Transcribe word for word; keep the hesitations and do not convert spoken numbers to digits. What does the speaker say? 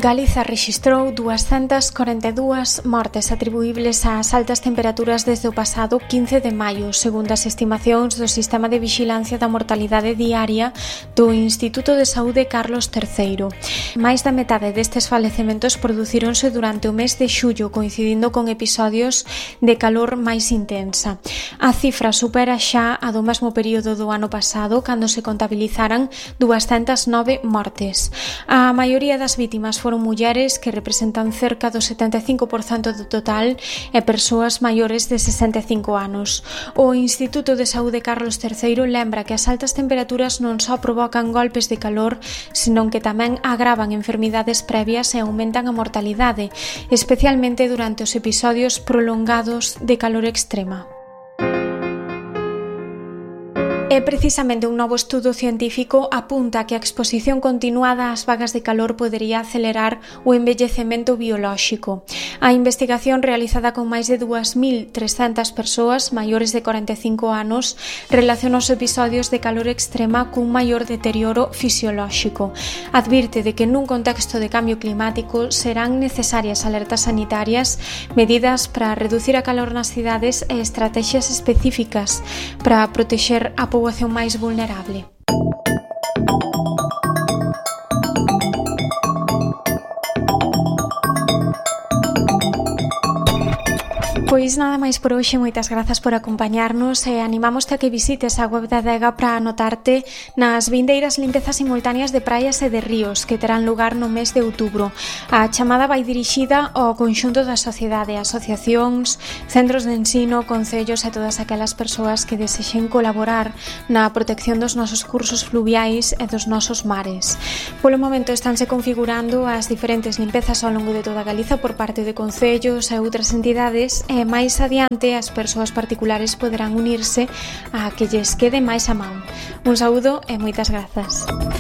Galiza rexistrou duascentas corenta e dúas mortes atribuíbles ás altas temperaturas desde o pasado quince de maio, segundo as estimacións do Sistema de Vixilancia da Mortalidade Diaria do Instituto de Saúde Carlos terceiro. Mais da metade destes falecementos producíronse durante o mes de xullo, coincidindo con episodios de calor máis intensa. A cifra supera xa a do mesmo período do ano pasado, cando se contabilizaran duascentas nove mortes. A maioría das vítimas foron mulleres, que representan cerca do setenta e cinco por cento do total, e persoas maiores de sesenta e cinco anos. O Instituto de Saúde Carlos terceiro lembra que as altas temperaturas non só provocan golpes de calor, senón que tamén agravan enfermidades previas e aumentan a mortalidade, especialmente durante os episodios prolongados de calor extrema. E precisamente un novo estudo científico apunta que a exposición continuada ás vagas de calor podería acelerar o envellecemento biolóxico. A investigación, realizada con máis de dúas mil trescentas persoas maiores de corenta e cinco anos, relaciona os episodios de calor extrema cun maior deterioro fisiolóxico. Advirte de que nun contexto de cambio climático serán necesarias alertas sanitarias, medidas para reducir a calor nas cidades e estrategias específicas para protexer a poboación máis vulnerable. Pois nada máis por hoxe, moitas grazas por acompañarnos e animamoste a que visites a web da Adega para anotarte nas vindeiras limpezas simultáneas de praias e de ríos que terán lugar no mes de outubro. A chamada vai dirixida ao conxunto da sociedade, asociacións, centros de ensino, concellos e todas aquelas persoas que desexen colaborar na protección dos nosos cursos fluviais e dos nosos mares. Polo momento estanse configurando as diferentes limpezas ao longo de toda Galiza por parte de concellos e outras entidades, e máis adiante as persoas particulares poderán unirse a que lles quede máis a man. Un saúdo e moitas grazas.